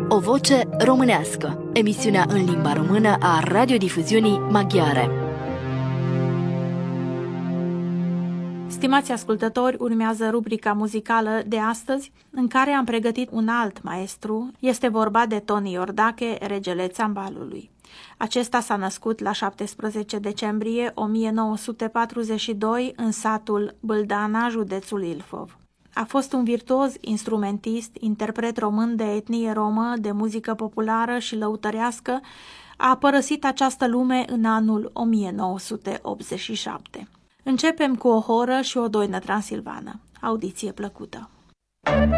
O voce românească, emisiunea în limba română a radiodifuziunii maghiare. Stimați ascultători, urmează rubrica muzicală de astăzi, în care am pregătit un alt maestru. Este vorba de Toni Iordache, regele țambalului. Acesta s-a născut la 17 decembrie 1942 în satul Bâldana, județul Ilfov. A fost un virtuoz instrumentist, interpret român de etnie romă, de muzică populară și lăutărească. A părăsit această lume în anul 1987. Începem cu o horă și o doină transilvană. Audiție plăcută!